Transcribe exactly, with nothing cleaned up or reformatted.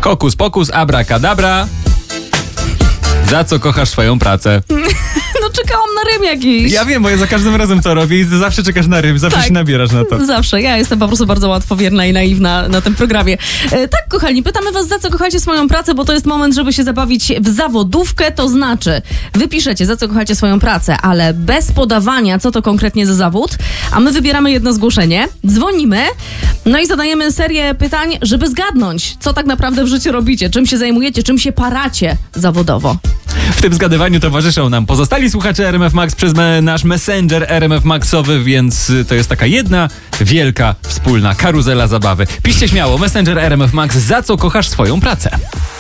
Kokus pokus, abracadabra. Za co kochasz swoją pracę? No czekałam na rym jakiś. Ja wiem, bo ja za każdym razem to robię i ty zawsze czekasz na rym, zawsze Tak. się nabierasz na to. Zawsze. Ja jestem po prostu bardzo łatwowierna i naiwna na tym programie. E, tak, kochani, pytamy was, za co kochacie swoją pracę, bo to jest moment, żeby się zabawić w zawodówkę, to znaczy wy piszecie, za co kochacie swoją pracę, ale bez podawania, co to konkretnie za zawód, a my wybieramy jedno zgłoszenie, dzwonimy, no i zadajemy serię pytań, żeby zgadnąć, co tak naprawdę w życiu robicie, czym się zajmujecie, czym się paracie zawodowo. W tym zgadywaniu towarzyszą nam pozostali słuchacze R M F Max przez me, nasz Messenger R M F Maxowy, więc to jest taka jedna wielka, wspólna karuzela zabawy. Piszcie śmiało, Messenger R M F Max, za co kochasz swoją pracę?